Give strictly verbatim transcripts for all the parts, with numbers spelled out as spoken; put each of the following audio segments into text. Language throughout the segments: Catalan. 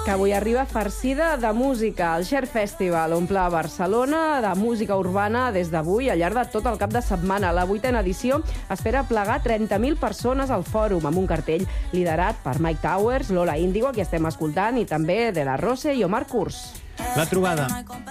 que avui arriba farcida de música. El Share Festival omple Barcelona de música urbana des d'avui al llarg de tot el cap de setmana. La vuitena edició espera plegar trenta mil persones al fòrum amb un cartell liderat per Mike Towers, Lola Índigo, qui estem escoltant, i també De La Rose i Omar Kurz. La trobada.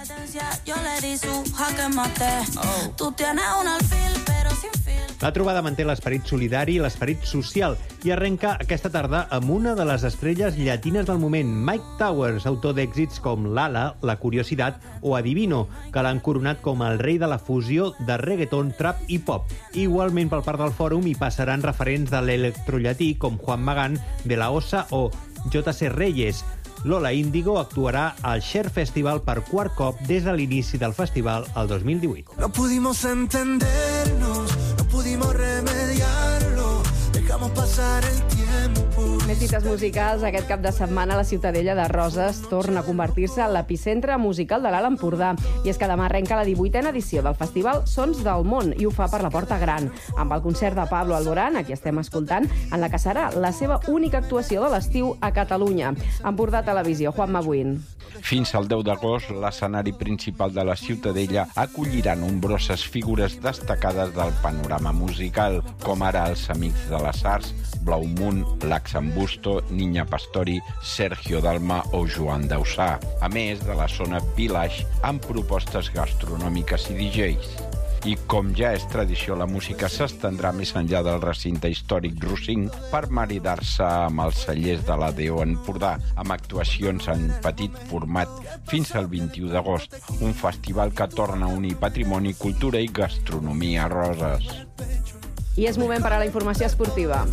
La trobada manté l'esperit solidari i l'esperit social i arrenca aquesta tarda amb una de les estrelles llatines del moment, Mike Towers, autor d'èxits com Lala, La Curiosidad o Adivino, que l'han coronat com el rei de la fusió de reggaeton, trap i pop. Igualment pel parc del fòrum hi passaran referents de l'electrollatí com Juan Magán, De La Osa o J C Reyes. Lola Índigo actuarà al Share Festival per quart cop des de l'inici del festival el dos mil divuit. No pudimos entendernos, no pudimos remediarlo, dejamos pasar el tiempo. Més cites musicals. Aquest cap de setmana la Ciutadella de Roses torna a convertir-se en l'epicentre musical de l'Alt Empordà. I és que demà arrenca la divuitena edició del festival Sons del Món i ho fa per la Porta Gran, amb el concert de Pablo Alborán, a qui estem escoltant, en la que serà la seva única actuació de l'estiu a Catalunya. Empordà Televisió, Juanma Buin. Fins al deu d'agost, l'escenari principal de la Ciutadella acollirà nombroses figures destacades del panorama musical, com ara els Amics de les Arts, Blau Munt, Laxambusto, Niña Pastori, Sergio Dalma o Joan Dausà, a més de la zona Village amb propostes gastronòmiques i D Js. I com ja és tradició, la música s'estendrà més enllà del recinte històric Rossing per maridar-se amb els cellers de l'A D O Empordà, amb actuacions en petit format fins al vint-i-u d'agost, un festival que torna a unir patrimoni, cultura i gastronomia a Roses. I és moment per a la informació esportiva,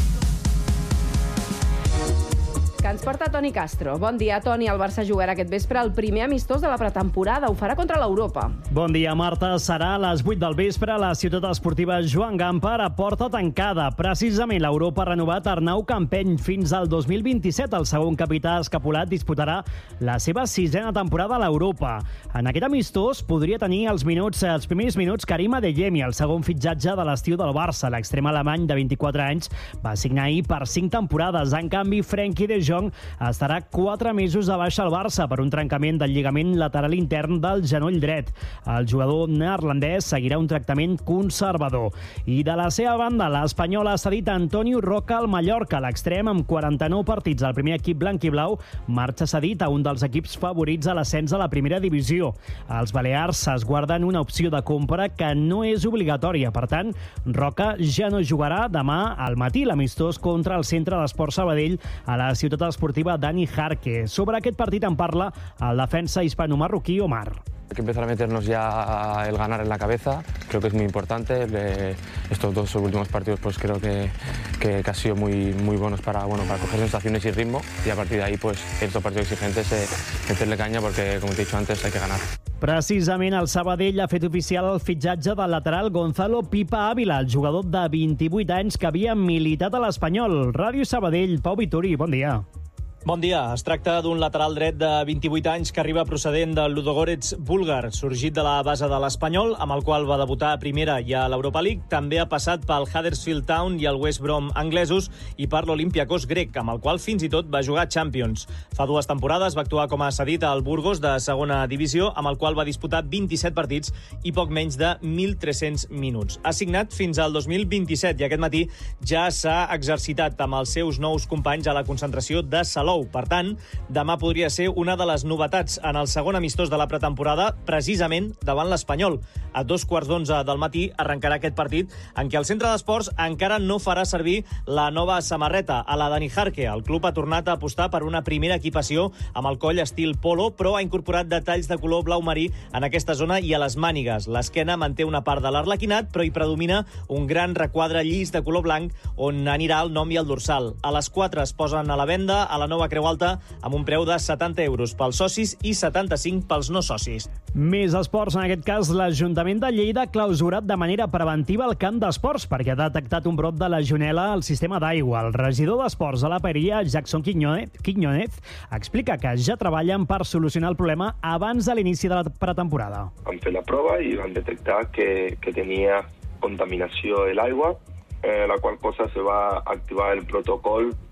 que ens porta Toni Castro. Bon dia, Toni. El Barça jugarà aquest vespre el primer amistós de la pretemporada. Ho farà contra l'Europa. Bon dia, Marta. Serà a les vuit del vespre a la ciutat esportiva Joan Gamper a porta tancada. Precisament l'Europa ha renovat Arnau Campeny fins al dos mil vint-i-set. El segon capità escapulat disputarà la seva sisena temporada a l'Europa. En aquest amistós podria tenir els minuts, els primers minuts Karim Adeyemi, el segon fitxatge de l'estiu del Barça. L'extrem alemany de vint-i-quatre anys va signar ahir per cinc temporades. En canvi, Frenkie de Jong estarà quatre mesos de baixa al Barça per un trencament del lligament lateral intern del genoll dret. El jugador neerlandès seguirà un tractament conservador. I de la seva banda, l'Espanyol ha cedit Antonio Roca al Mallorca. L'extrem, amb quaranta-nou partits al primer equip blanc-i-blau, marxa cedit a un dels equips favorits a l'ascens a la primera divisió. Els balears es guarden una opció de compra que no és obligatòria. Per tant, Roca ja no jugarà demà al matí l'amistós contra el Centre d'Esport Sabadell a la ciutat esportiva Dani Jarque. Sobre aquest partit en parla el defensa hispano-marroquí Omar. Hay que empezar a meternos ya el ganar en la cabeza, creo que es muy importante. Le, estos dos últimos partidos pues creo que, que, que han sido muy, muy buenos para, bueno, para coger sensaciones y ritmo, y a partir de ahí pues estos partidos exigentes eh, meterle caña porque, como te he dicho antes, hay que ganar. Precisament el Sabadell ha fet oficial el fitxatge del lateral Gonzalo Pipa Ávila, el jugador de vint-i-vuit anys que havia militat a l'Espanyol. Ràdio Sabadell, Pau Vituri, bon dia. Bon dia. Es tracta d'un lateral dret de vint-i-vuit anys que arriba procedent del Ludogorets búlgar, sorgit de la base de l'Espanyol, amb el qual va debutar a Primera i a l'Europa League. També ha passat pel Huddersfield Town i el West Brom anglesos i per l'Olympiacos grec, amb el qual fins i tot va jugar Champions. Fa dues temporades va actuar com a cedit al Burgos de segona divisió, amb el qual va disputar vint-i-set partits i poc menys de mil tres-cents minuts. Ha signat fins al dos mil vint-i-set i aquest matí ja s'ha exercitat amb els seus nous companys a la concentració de Salou. Per tant, demà podria ser una de les novetats en el segon amistós de la pretemporada, precisament davant l'Espanyol. A dos quarts d'onze del matí arrencarà aquest partit en què el centre d'esports encara no farà servir la nova samarreta a la Dani Jarque. El club ha tornat a apostar per una primera equipació amb el coll estil polo, però ha incorporat detalls de color blau marí en aquesta zona i a les mànigues. L'esquena manté una part de l'arlequinat, però hi predomina un gran requadre llis de color blanc on anirà el nom i el dorsal. A les quatre es posen a la venda a la nova Creu Alta amb un preu de setanta euros pels socis i setanta-cinc pels no socis. Més esports, en aquest cas l'Ajuntament de Lleida ha clausurat de manera preventiva el camp d'esports perquè ha detectat un brot de legionel·la al sistema d'aigua. El regidor d'esports a la Paeria, Jackson Quiñónez, explica que ja treballen per solucionar el problema abans de l'inici de la pretemporada. Vam fer la prova i vam detectar que, que tenia contaminació de l'aigua, eh, la qual cosa se va activar el protocol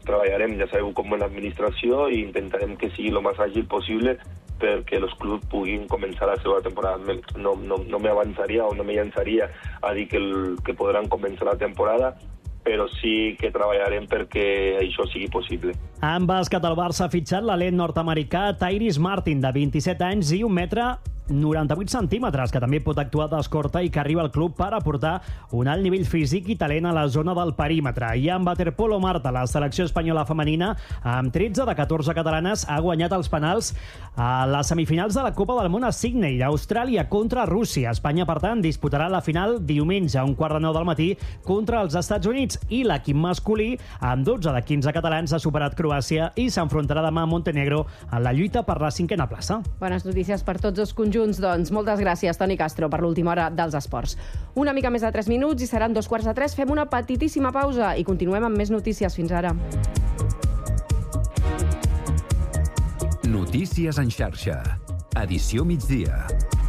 treballarem, ja sabeu, com en l'administració, i intentarem que sigui el més àgil possible perquè els clubs puguin començar la seva temporada. No, no, no m'avançaria o no me llançaria a dir que, el, que podran començar la temporada, però sí que treballarem perquè això sigui possible. En bàsquet, el Barça ha fitxat l'alent nord-americà Tyrese Martin, de vint-i-set anys i un metre noranta-vuit centímetres, que també pot actuar d'escorta i que arriba al club per aportar un alt nivell físic i talent a la zona del perímetre. I en waterpolo, Marta, la selecció espanyola femenina, amb tretze de catorze catalanes, ha guanyat els penals a les semifinals de la Copa del Món a Sydney, Austràlia contra Rússia. Espanya, per tant, disputarà la final diumenge a un quart de nou del matí contra els Estats Units, i l'equip masculí, amb dotze de quinze catalans, ha superat Croàcia i s'enfrontarà demà a Montenegro en la lluita per la cinquena plaça. Bones notícies per tots els conjunts. Doncs moltes gràcies, Toni Castro, per l'última hora dels esports. Una mica més de tres minuts i seran dos quarts de tres. Fem una petitíssima pausa i continuem amb més notícies. Fins ara. Notícies en xarxa. Edició migdia.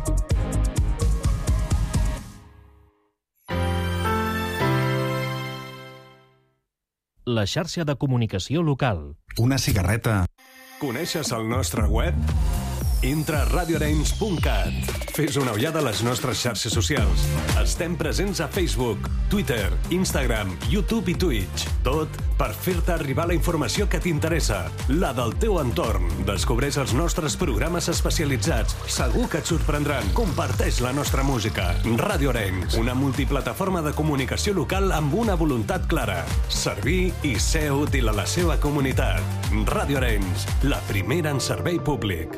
La xarxa de comunicació local. Una cigarreta. Coneixes el nostre web? Entra a radio arenys punt cat. Fes una ullada a les nostres xarxes socials. Estem presents a Facebook, Twitter, Instagram, YouTube i Twitch. Tot per fer-te arribar la informació que t'interessa, la del teu entorn. Descobreix els nostres programes especialitzats. Segur que et sorprendran. Comparteix la nostra música. Ràdio Arenys, una multiplataforma de comunicació local amb una voluntat clara: servir i ser útil a la seva comunitat. Ràdio Arenys, la primera en servei públic.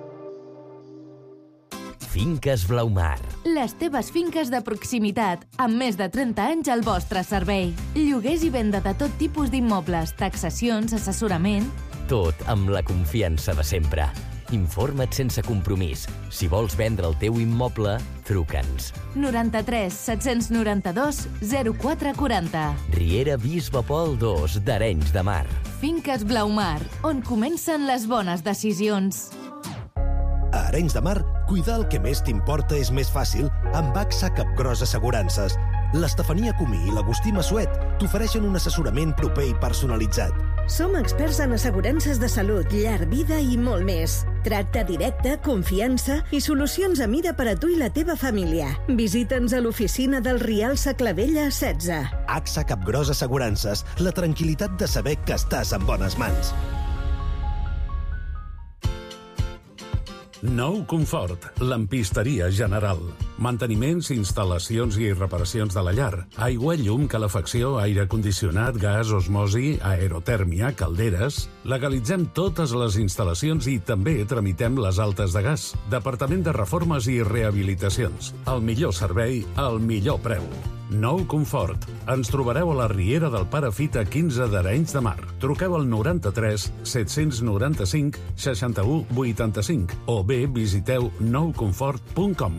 Finques Blaumar. Les teves finques de proximitat, amb més de trenta anys al vostre servei. Lloguers i venda de tot tipus d'immobles, taxacions, assessorament... Tot amb la confiança de sempre. Informa't sense compromís. Si vols vendre el teu immoble, truca'ns. noranta-tres set-cents noranta-dos zero quatre quaranta. Riera Bisbe Pol dos d'Arenys de Mar. Finques Blaumar, on comencen les bones decisions. A Arenys de Mar, cuidar el que més t'importa és més fàcil amb A X A Capgros Assegurances. L'Estefania Comí i l'Agustí Massuet t'ofereixen un assessorament proper i personalitzat. Som experts en assegurances de salut, llar, vida i molt més. Tracte directe, confiança i solucions a mida per a tu i la teva família. Visita'ns a l'oficina del Rial Saclavella setze. A X A Capgros Assegurances, la tranquil·litat de saber que estàs en bones mans. Nou Confort, lampisteria general. Manteniments, instal·lacions i reparacions de la llar. Aigua, llum, calefacció, aire condicionat, gas, osmosi, aerotèrmia, calderes... Legalitzem totes les instal·lacions i també tramitem les altes de gas. Departament de Reformes i Rehabilitacions. El millor servei, al millor preu. Nou Confort. Ens trobareu a la Riera del Pare Fita quinze d'Arenys de Mar. Truqueu al noranta-tres set-cents noranta-cinc seixanta-u vuitanta-cinc o bé visiteu nou confort punt com.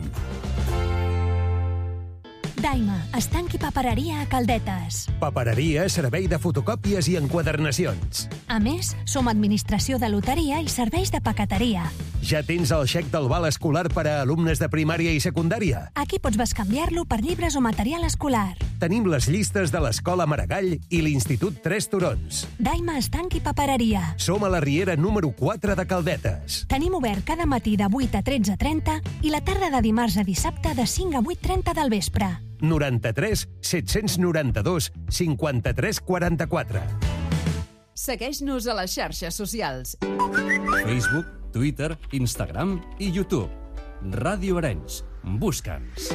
Daima, estanc i papereria a Caldetes. Papereria, servei de fotocòpies i enquadernacions. A més, som administració de loteria i serveis de paqueteria. Ja tens el xec del val escolar per a alumnes de primària i secundària? Aquí pots bescanviar-lo per llibres o material escolar. Tenim les llistes de l'Escola Maragall i l'Institut Tres Turons. Daima, estanc i papereria. Som a la Riera número quatre de Caldetes. Tenim obert cada matí de vuit a tretze trenta i la tarda de dimarts a dissabte de cinc a vuit trenta del vespre. noranta-tres set-cents noranta-dos cinquanta-tres quaranta-quatre. Segueix-nos a les xarxes socials. Facebook, Twitter, Instagram i YouTube. Ràdio Arenys. Busca'ns.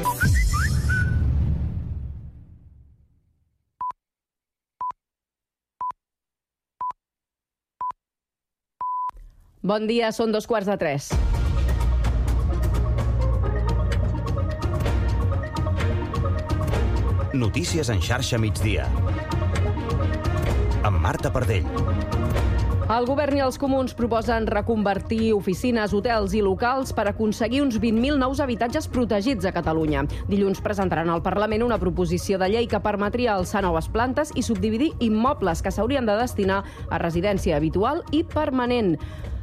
Bon dia, són dos quarts de tres. Notícies en xarxa migdia. Amb Marta Pardell. El govern i els comuns proposen reconvertir oficines, hotels i locals per aconseguir uns vint mil nous habitatges protegits a Catalunya. Dilluns presentaran al Parlament una proposició de llei que permetria alçar noves plantes i subdividir immobles que s'haurien de destinar a residència habitual i permanent.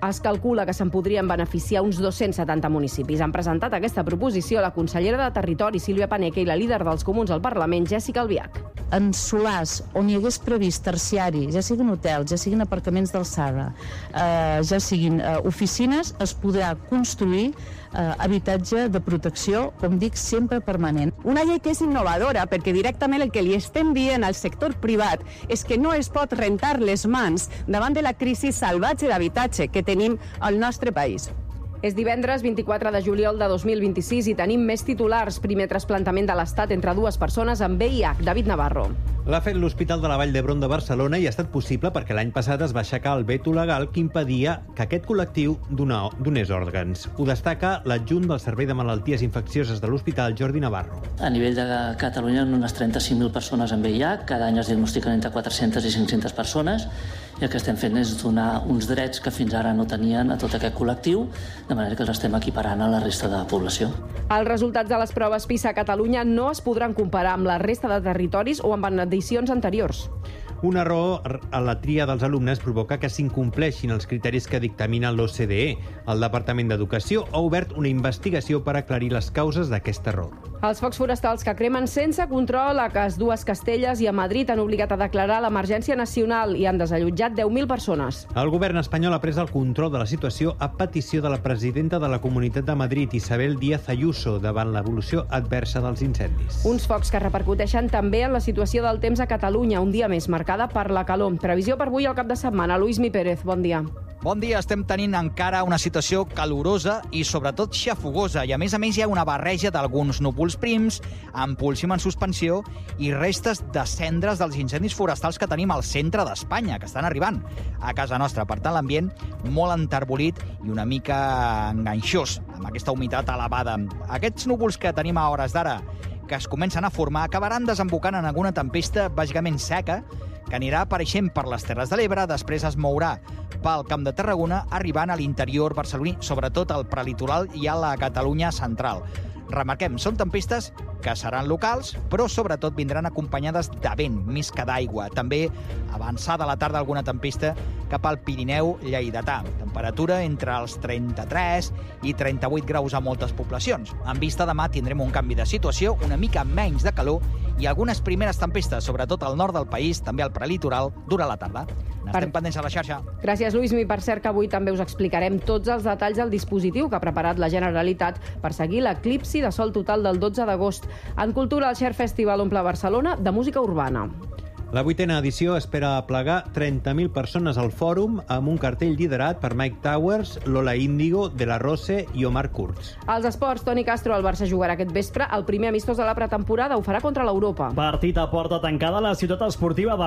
Es calcula que se'n podrien beneficiar uns dos-cents setanta municipis. Han presentat aquesta proposició la consellera de Territori, Sílvia Paneque, i la líder dels Comuns al Parlament, Jèssica Albiach. En solars on hi hagués previst terciari, ja siguin hotels, ja siguin aparcaments d'alçada, eh, ja siguin eh, oficines, es podrà construir eh, habitatge de protecció, com dic, sempre permanent. Una llei que és innovadora, perquè directament el que li estem dient al sector privat és que no es pot rentar les mans davant de la crisi salvatge d'habitatge que tenim al nostre país. És divendres vint-i-quatre de juliol de dos mil vint-i-sis i tenim més titulars. Primer trasplantament de l'Estat entre dues persones amb V I H. David Navarro. L'ha fet l'Hospital de la Vall d'Hebron de Barcelona i ha estat possible perquè l'any passat es va aixecar el veto legal que impedia que aquest col·lectiu donés òrgans. Ho destaca l'adjunt del Servei de Malalties Infeccioses de l'Hospital, Jordi Navarro. A nivell de Catalunya, unes trenta-cinc mil persones amb V I H. Cada any es diagnostiquen entre quatre-centes i cinc-centes persones. I el que estem fent és donar uns drets que fins ara no tenien a tot aquest col·lectiu, de manera que els estem equiparant a la resta de la població. Els resultats de les proves PISA a Catalunya no es podran comparar amb la resta de territoris o amb edicions anteriors. Un error a la tria dels alumnes provoca que s'incompleixin els criteris que dictamina l'O C D E. El Departament d'Educació ha obert una investigació per aclarir les causes d'aquest error. Els focs forestals que cremen sense control a Cas Dues Castelles i a Madrid han obligat a declarar l'emergència nacional i han desallotjat deu mil persones. El govern espanyol ha pres el control de la situació a petició de la presidenta de la Comunitat de Madrid, Isabel Díaz Ayuso, davant l'evolució adversa dels incendis. Uns focs que repercuteixen també en la situació del temps a Catalunya, un dia més marcada per la calor. Previsió per avui al cap de setmana. Luis Mi Pérez, bon dia. Bon dia, estem tenint encara una situació calorosa i sobretot xafogosa i a més a més hi ha una barreja d'alguns núvols prims, amb pols en suspensió i restes de cendres dels incendis forestals que tenim al centre d'Espanya, que estan arribant a casa nostra. Per tant, l'ambient molt enterbolit i una mica enganxós, amb aquesta humitat elevada. Aquests núvols que tenim a hores d'ara, que es comencen a formar, acabaran desembocant en alguna tempesta bàsicament seca, que anirà apareixent per les Terres de l'Ebre, després es mourà pel Camp de Tarragona, arribant a l'interior barceloní, sobretot al prelitoral i a la Catalunya central. Remarquem, són tempestes que seran locals, però sobretot vindran acompanyades de vent, més que d'aigua. També avançada a la tarda alguna tempesta cap al Pirineu lleidatà. Temperatura entre els trenta-tres i trenta-vuit graus a moltes poblacions. En vista demà tindrem un canvi de situació, una mica menys de calor i algunes primeres tempestes, sobretot al nord del país, també al prelitoral, durant la tarda. N'estem per... pendents a la xarxa. Gràcies, Luis Mi. Per cert, que avui també us explicarem tots els detalls del dispositiu que ha preparat la Generalitat per seguir l'eclipsi de sol total del dotze d'agost. En Cultura, el Share Festival omple Barcelona de música urbana. La vuitena edició espera aplegar trenta mil persones al fòrum amb un cartell liderat per Mike Towers, Lola Índigo, De La Rose i Omar Kurz. Als esports, Toni Castro, el Barça jugarà aquest vespre el primer amistós de la pretemporada, ho farà contra l'Europa. Partit a porta tancada a la ciutat esportiva de